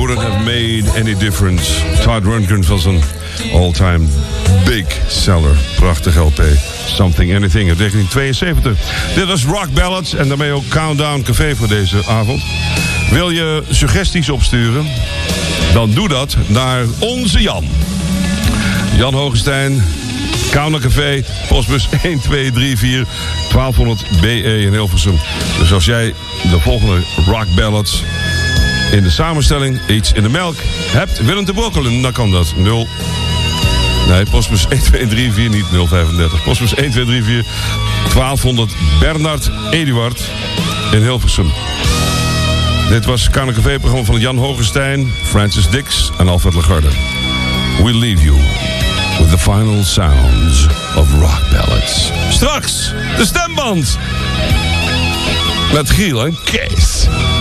Wouldn't have made any difference. Todd Rundgren was een all-time big seller. Prachtig LP. Something Anything uit 1972. Dit was Rock Ballads en daarmee ook Countdown Café voor deze avond. Wil je suggesties opsturen? Dan doe dat naar onze Jan. Jan Hogestein, Countdown Café, postbus 1234 1200 BE in Hilversum. Dus als jij de volgende Rock Ballads in de samenstelling, iets in de melk, hebt willen te brokkelen, dan kan dat. Postbus 1234, niet 035. Postbus 1234 1200 Bernard Eduard in Hilversum. Dit was het Countdown Café-programma van Jan Hogestein, Francis Dix en Alfred Lagarde. We leave you with the final sounds of Rock Ballads. Straks de stemband met Giel en Kees.